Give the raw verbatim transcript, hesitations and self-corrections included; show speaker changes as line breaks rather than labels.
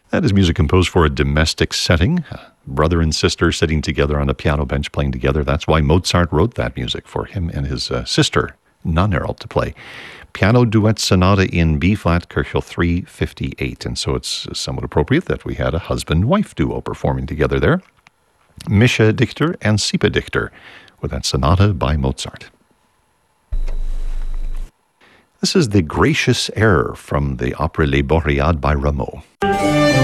That is music composed for a domestic setting, brother and sister sitting together on a piano bench playing together. That's why Mozart wrote that music, for him and his uh, sister, Nannerl, to play. Piano Duet Sonata in B-flat, Köchel three fifty-eight. And so it's somewhat appropriate that we had a husband-wife duo performing together there. Mischa Dichter and Sipa Dichter with that sonata by Mozart. This is The Gracious Air from the opera Les Boreades by Rameau.